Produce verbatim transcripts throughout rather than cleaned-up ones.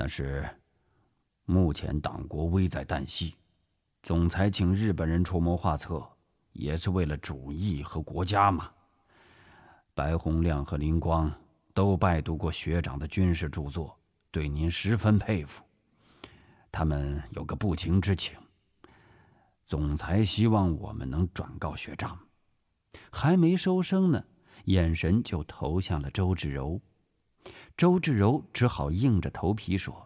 但是目前党国危在旦夕，总裁请日本人出谋划策，也是为了主义和国家嘛。白洪亮和林光都拜读过学长的军事著作，对您十分佩服。他们有个不情之请，总裁希望我们能转告学长。还没收声呢，眼神就投向了周芷柔。周芷柔只好硬着头皮说：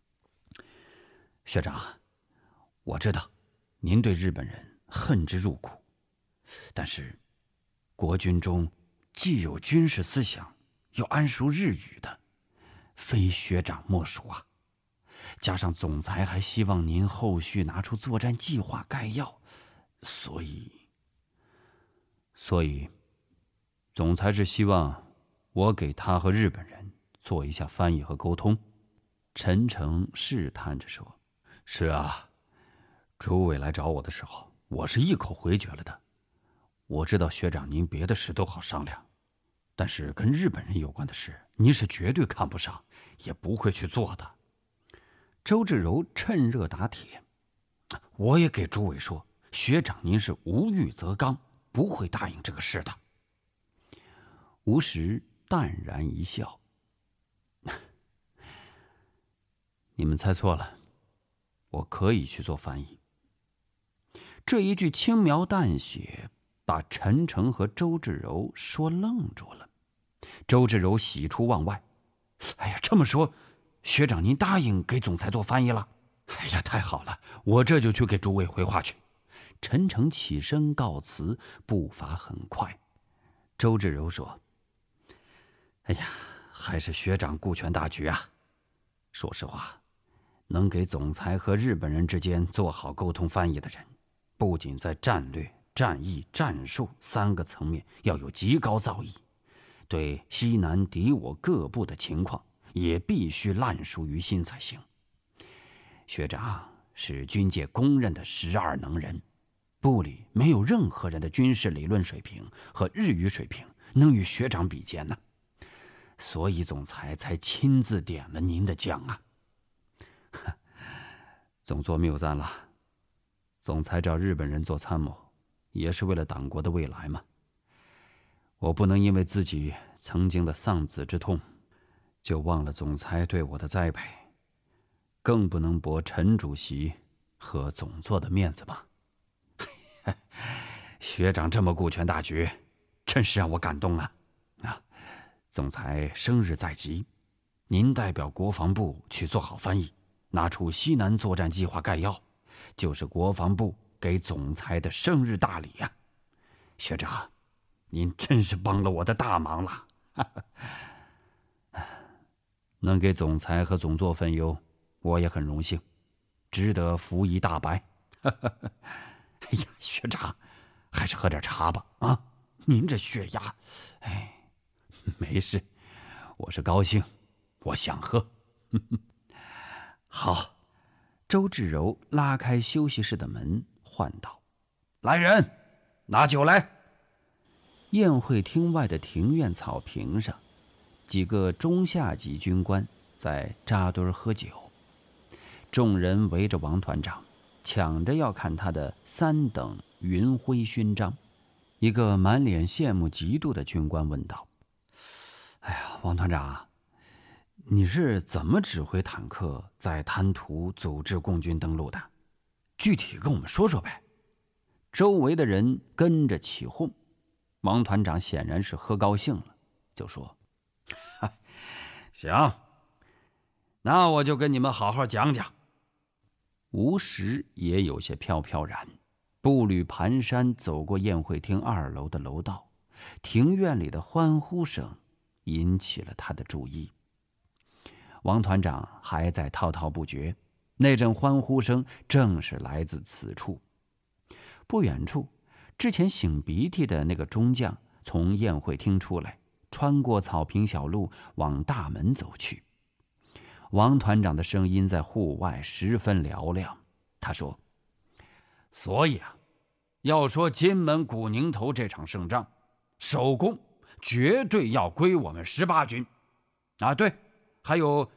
学长，我知道您对日本人恨之入骨，但是国军中既有军事思想又谙熟日语的，非学长莫属啊。加上总裁还希望您后续拿出作战计划概要，所以所以总裁是希望我给他和日本人做一下翻译和沟通。陈诚试探着说：是啊，诸位来找我的时候，我是一口回绝了的。我知道学长您别的事都好商量，但是跟日本人有关的事，您是绝对看不上，也不会去做的。周芷柔趁热打铁：我也给诸位说，学长您是无欲则刚，不会答应这个事的。吴石淡然一笑：你们猜错了，我可以去做翻译。这一句轻描淡写把陈诚和周芷柔说愣住了。周芷柔喜出望外：哎呀，这么说学长您答应给总裁做翻译了？哎呀，太好了，我这就去给诸位回话去。陈诚起身告辞，步伐很快。周芷柔说：哎呀，还是学长顾全大局啊。说实话，能给总裁和日本人之间做好沟通翻译的人，不仅在战略、战役、战术三个层面要有极高造诣，对西南敌我各部的情况也必须烂熟于心才行。学长是军界公认的十二能人，部里没有任何人的军事理论水平和日语水平能与学长比肩呢，所以总裁才亲自点了您的将啊。总座谬赞了，总裁找日本人做参谋，也是为了党国的未来嘛。我不能因为自己曾经的丧子之痛，就忘了总裁对我的栽培，更不能驳陈主席和总座的面子嘛。学长这么顾全大局，真是让我感动啊！啊，总裁生日在即，您代表国防部去做好翻译，拿出西南作战计划概要，就是国防部给总裁的生日大礼啊！学长，您真是帮了我的大忙了。能给总裁和总座分忧，我也很荣幸，值得服一大白。哎呀，学长，还是喝点茶吧啊！您这血压，哎，没事，我是高兴，我想喝。好，周芷柔拉开休息室的门，唤道：来人，拿酒来。宴会厅外的庭院草坪上，几个中下级军官在扎堆喝酒，众人围着王团长，抢着要看他的三等云辉勋章。一个满脸羡慕嫉妒的军官问道：哎呀，王团长，你是怎么指挥坦克在滩涂组织共军登陆的？具体跟我们说说呗。周围的人跟着起哄。王团长显然是喝高兴了，就说：行，那我就跟你们好好讲讲。吴石也有些飘飘然，步履蹒跚走过宴会厅二楼的楼道，庭院里的欢呼声引起了他的注意。王团长还在滔滔不绝，那阵欢呼声正是来自此处。不远处，之前擤鼻涕的那个中将从宴会厅出来，穿过草坪小路往大门走去。王团长的声音在户外十分嘹亮，他说：所以啊，要说金门古宁头这场胜仗，首功绝对要归我们十八军啊！对，还有